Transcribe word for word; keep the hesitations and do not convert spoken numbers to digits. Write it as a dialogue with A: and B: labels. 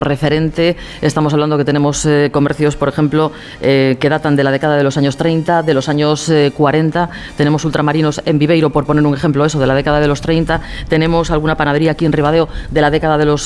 A: referente. Estamos hablando que tenemos eh, comercios, por ejemplo, eh, que datan de la década de los años treinta, de los años eh, cuarenta. Tenemos ultramarinos en Viveiro, por poner un ejemplo, eso, de la década de los treinta. Tenemos alguna panadería aquí en Ribadeo de la década de los